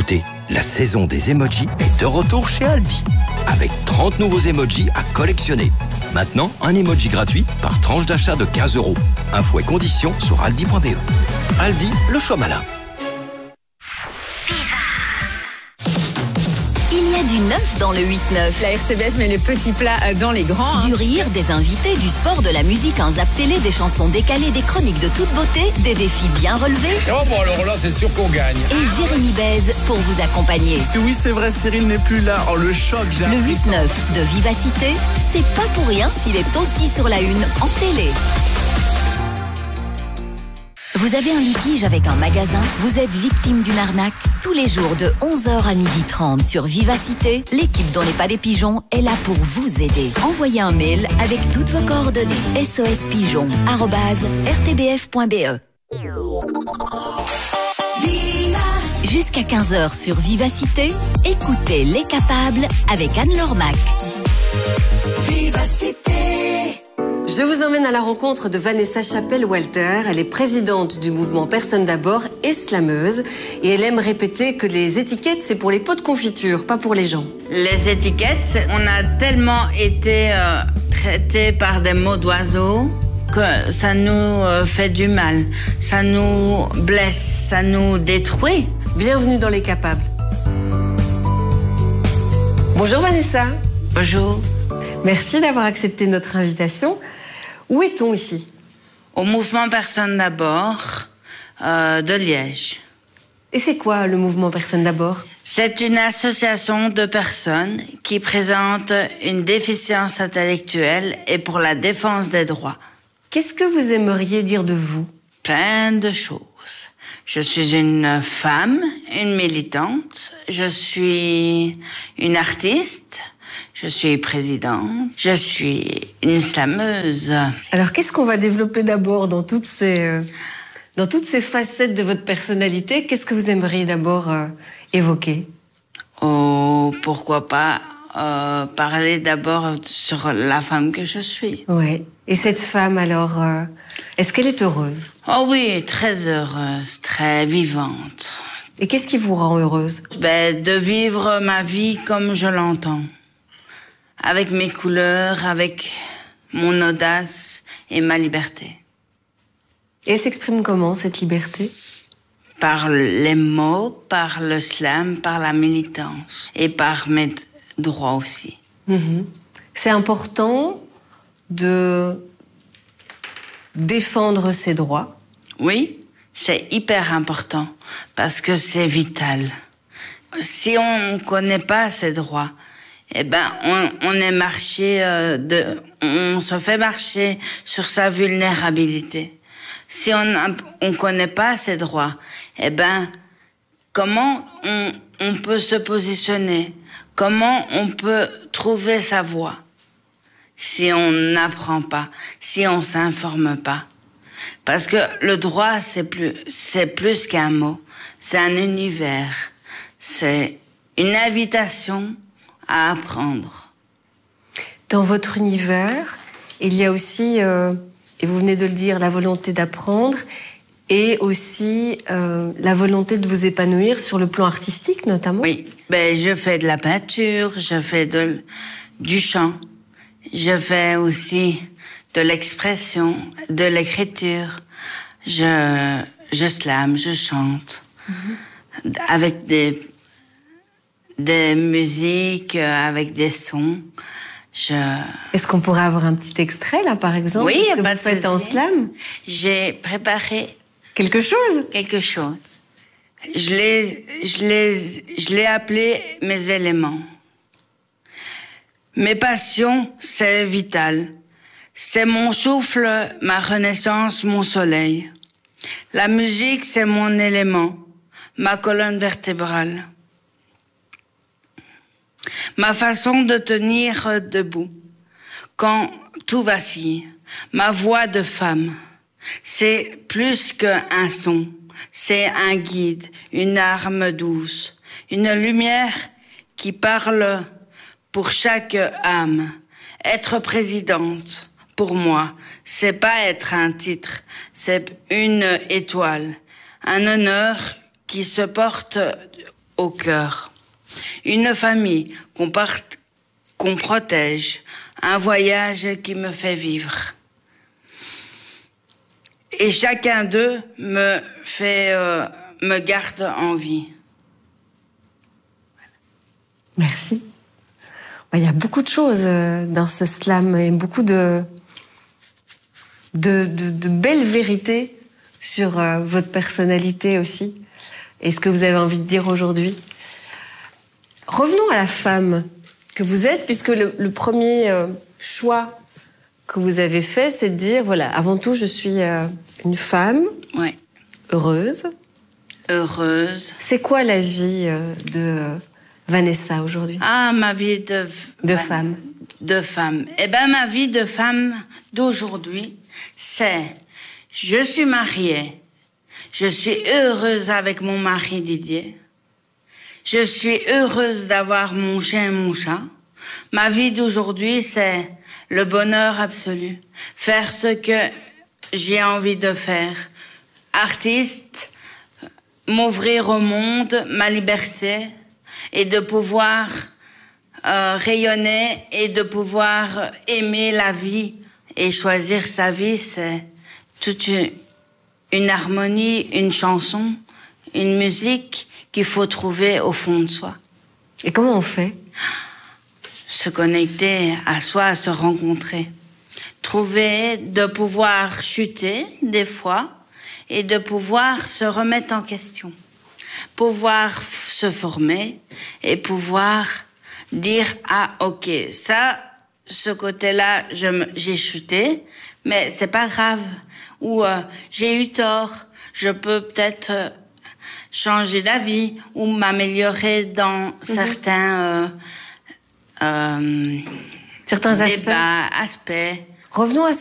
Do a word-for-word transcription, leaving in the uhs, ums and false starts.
Écoutez, la saison des emojis est de retour chez Aldi. Avec trente nouveaux emojis à collectionner. Maintenant, un emoji gratuit par tranche d'achat de quinze euros. Infos et conditions sur aldi point b e. Aldi, le choix malin. Il y a du neuf dans le huit neuf. La R T B F met les petits plats dans les grands. Du rire, des invités, du sport, de la musique, un zap télé, des chansons décalées, des chroniques de toute beauté, des défis bien relevés. Oh bon alors là c'est sûr qu'on gagne. Et Jérémy Baise pour vous accompagner. Parce que oui c'est vrai, Cyril n'est plus là. Oh le choc, j'ai Le huit neuf de Vivacité, c'est pas pour rien s'il est aussi sur la une en télé. Vous avez un litige avec un magasin? Vous êtes victime d'une arnaque? Tous les jours de onze heures à midi trente sur Vivacité, l'équipe dont n'est pas des pigeons est là pour vous aider. Envoyez un mail avec toutes vos coordonnées. S O S pigeon arobase r t b f point b e. Jusqu'à quinze heures sur Vivacité, écoutez Les Capables avec Anne-Laure Mac. Vivacité. Je vous emmène à la rencontre de Vanessa Chappell-Walter. Elle est présidente du mouvement Personne d'abord et slameuse. Et elle aime répéter que les étiquettes, c'est pour les pots de confiture, pas pour les gens. Les étiquettes, on a tellement été euh, traités par des mots d'oiseaux que ça nous euh, fait du mal. Ça nous blesse, ça nous détruit. Bienvenue dans Les Capables. Bonjour Vanessa. Bonjour. Merci d'avoir accepté notre invitation. Où est-on ici? Au mouvement Personne d'abord euh, de Liège. Et c'est quoi le mouvement Personne d'abord? C'est une association de personnes qui présentent une déficience intellectuelle et pour la défense des droits. Qu'est-ce que vous aimeriez dire de vous? Plein de choses. Je suis une femme, une militante, je suis une artiste, je suis présidente, je suis une slameuse. Alors qu'est-ce qu'on va développer d'abord dans toutes ces, euh, dans toutes ces facettes de votre personnalité? Qu'est-ce que vous aimeriez d'abord euh, évoquer? Oh, pourquoi pas euh, parler d'abord sur la femme que je suis. Ouais. Et cette femme alors, euh, est-ce qu'elle est heureuse? Oh oui, très heureuse, très vivante. Et qu'est-ce qui vous rend heureuse? Ben, de vivre ma vie comme je l'entends. Avec mes couleurs, avec mon audace et ma liberté. Et elle s'exprime comment, cette liberté? Par les mots, par le slam, par la militance et par mes droits aussi. Mmh. C'est important de défendre ses droits? Oui, c'est hyper important parce que c'est vital. Si on ne connaît pas ses droits, eh ben, on, on est marché euh, de, on se fait marcher sur sa vulnérabilité. Si on on connaît pas ses droits, eh ben, comment on, on peut se positionner? Comment on peut trouver sa voie? Si on n'apprend pas, si on s'informe pas. Parce que le droit, c'est plus, c'est plus qu'un mot. C'est un univers. C'est une invitation à apprendre. Dans votre univers, il y a aussi, euh, et vous venez de le dire, la volonté d'apprendre et aussi euh, la volonté de vous épanouir sur le plan artistique notamment. Oui, ben, je fais de la peinture, je fais de, du chant, je fais aussi de l'expression, de l'écriture, je, je slame, je chante, mm-hmm. avec des... des musiques, avec des sons. Je... Est-ce qu'on pourrait avoir un petit extrait, là, par exemple? Oui, ce que pas vous faites en slam? J'ai préparé... Quelque chose? Quelque chose. Je l'ai, je l'ai, je l'ai appelé mes éléments. Mes passions, c'est vital. C'est mon souffle, ma renaissance, mon soleil. La musique, c'est mon élément, ma colonne vertébrale. Ma façon de tenir debout, quand tout vacille, ma voix de femme, c'est plus qu'un son, c'est un guide, une arme douce, une lumière qui parle pour chaque âme. Être présidente, pour moi, c'est pas être un titre, c'est une étoile, un honneur qui se porte au cœur. Une famille qu'on parte, qu'on protège. Un voyage qui me fait vivre. Et chacun d'eux me fait, euh, me garde en vie. Merci. Il y a beaucoup de choses dans ce slam et beaucoup de, de, de, de belles vérités sur euh, votre personnalité aussi et ce que vous avez envie de dire aujourd'hui. Revenons à la femme que vous êtes, puisque le, le premier euh, choix que vous avez fait, c'est de dire, voilà, avant tout, je suis euh, une femme ouais. heureuse. Heureuse. C'est quoi la vie euh, de Vanessa aujourd'hui? Ah, ma vie de... De Van... femme. De femme. Eh bien, ma vie de femme d'aujourd'hui, c'est... Je suis mariée. Je suis heureuse avec mon mari Didier. Je suis heureuse d'avoir mon chien et mon chat. Ma vie d'aujourd'hui, c'est le bonheur absolu. Faire ce que j'ai envie de faire. Artiste, m'ouvrir au monde, ma liberté, et de pouvoir euh, rayonner et de pouvoir aimer la vie et choisir sa vie, c'est toute une, une harmonie, une chanson, une musique qu'il faut trouver au fond de soi. Et comment on fait? Se connecter à soi, se rencontrer. Trouver, de pouvoir chuter des fois et de pouvoir se remettre en question. Pouvoir se former et pouvoir dire « Ah, ok, ça, ce côté-là, je me, j'ai chuté, mais c'est pas grave. » Ou euh, « J'ai eu tort, je peux peut-être euh, changer d'avis ou m'améliorer dans mmh. certains... Euh, Euh, Certains aspects. Débats, aspects. Revenons à